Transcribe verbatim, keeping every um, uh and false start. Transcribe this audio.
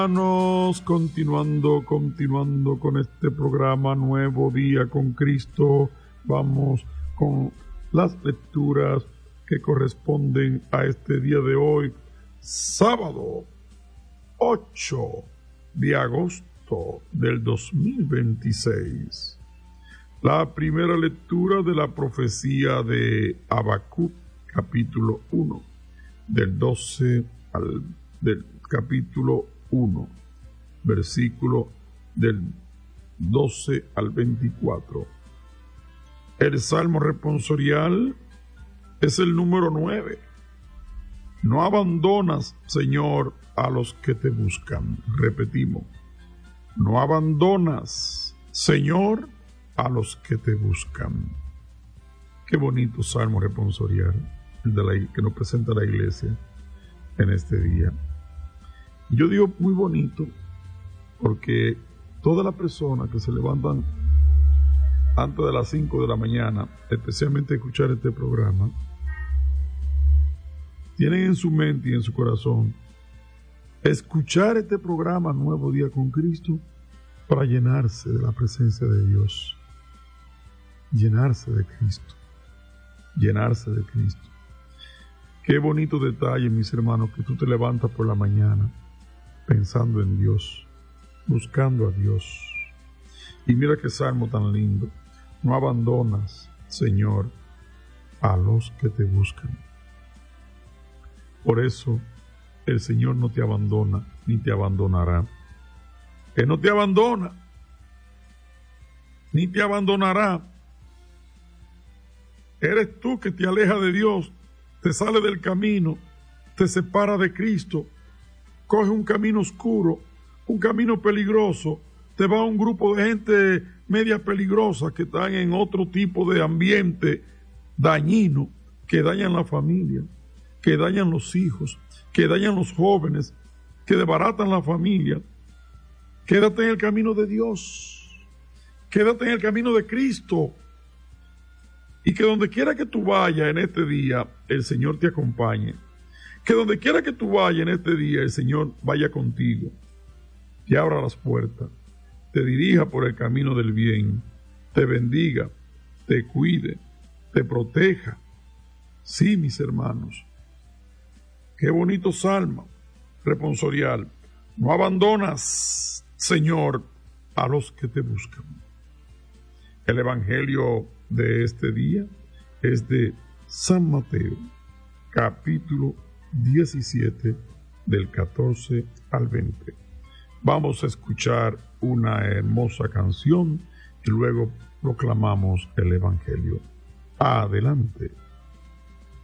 Hermanos, continuando, continuando con este programa Nuevo Día con Cristo, vamos con las lecturas que corresponden a este día de hoy, sábado ocho de agosto del dos mil veintiséis. La primera lectura de la profecía de Habacuc, capítulo uno, del doce al del capítulo uno, versículo del doce al veinticuatro. El salmo responsorial es el número nueve. No abandonas, Señor, a los que te buscan. Repetimos, no abandonas, Señor, a los que te buscan. Qué bonito salmo responsorial el de la, que nos presenta la iglesia en este día. Yo digo muy bonito porque todas las personas que se levantan antes de las cinco de la mañana, especialmente a escuchar este programa, tienen en su mente y en su corazón escuchar este programa Nuevo Día con Cristo para llenarse de la presencia de Dios, llenarse de Cristo, llenarse de Cristo. Qué bonito detalle, mis hermanos, que tú te levantas por la mañana pensando en Dios, buscando a Dios. Y mira qué salmo tan lindo. No abandonas, Señor, a los que te buscan. Por eso el Señor no te abandona ni te abandonará. Él no te abandona ni te abandonará. Eres tú que te alejas de Dios, te sale del camino, te separa de Cristo, coge un camino oscuro, un camino peligroso, te va a un grupo de gente media peligrosa que están en otro tipo de ambiente dañino, que dañan la familia, que dañan los hijos, que dañan los jóvenes, que desbaratan la familia. Quédate en el camino de Dios, quédate en el camino de Cristo, y que donde quiera que tú vayas en este día, el Señor te acompañe. Que donde quiera que tú vayas en este día, el Señor vaya contigo, te abra las puertas, te dirija por el camino del bien, te bendiga, te cuide, te proteja. Sí, mis hermanos, qué bonito salmo responsorial. No abandonas, Señor, a los que te buscan. El evangelio de este día es de San Mateo, capítulo diecisiete, del catorce al veinte. Vamos a escuchar una hermosa canción y luego proclamamos el evangelio. Adelante.